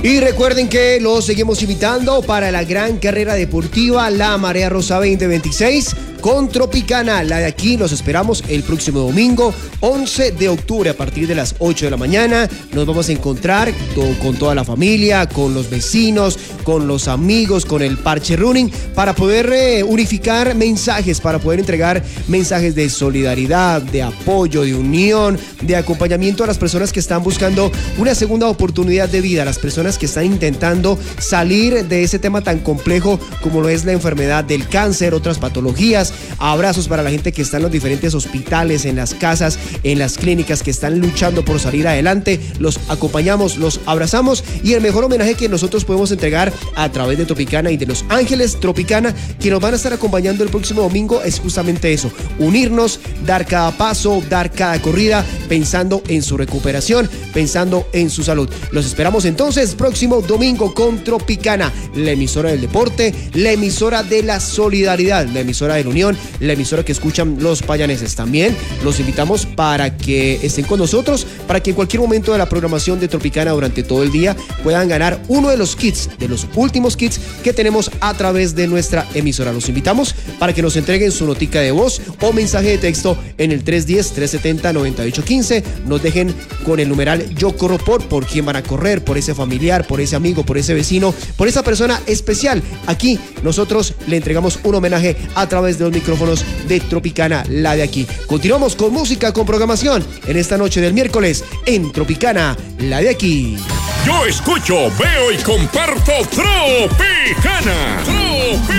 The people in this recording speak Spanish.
Y recuerden que los seguimos invitando para la gran carrera deportiva La Marea Rosa 2026 con Tropicana. La de aquí los esperamos el próximo domingo, 11 de octubre, a partir de las 8 de la mañana. Nos vamos a encontrar con toda la familia, con los vecinos, con los amigos, con el Parche Running, para poder unificar mensajes, para poder entregar mensajes de solidaridad, de apoyo, de unión, de acompañamiento a las personas que están buscando una segunda oportunidad de vida, a las personas que están intentando salir de ese tema tan complejo como lo es la enfermedad del cáncer, otras patologías. Abrazos para la gente que está en los diferentes hospitales, en las casas, en las clínicas, que están luchando por salir adelante. Los acompañamos, los abrazamos, y el mejor homenaje que nosotros podemos entregar a través de Tropicana y de Los Ángeles Tropicana, que nos van a estar acompañando el próximo domingo, es justamente eso: unirnos, dar cada paso, dar cada corrida, pensando en su recuperación, pensando en su salud. Los esperamos entonces próximo domingo con Tropicana, la emisora del deporte, la emisora de la solidaridad, la emisora de la unión, la emisora que escuchan los payaneses. También los invitamos para que estén con nosotros, para que en cualquier momento de la programación de Tropicana durante todo el día puedan ganar uno de los kits, de los últimos kits que tenemos a través de nuestra emisora. Los invitamos para que nos entreguen su notica de voz o mensaje de texto en el 310-370-9815. Nos dejen con el numeral Yo Corro por quién van a correr, por ese familiar, por ese amigo, por ese vecino, por esa persona especial. Aquí nosotros le entregamos un homenaje a través de los micrófonos de Tropicana, la de aquí. Continuamos con música, con programación en esta noche del miércoles en Tropicana, la de aquí. Yo escucho, veo y comparto Tropicana.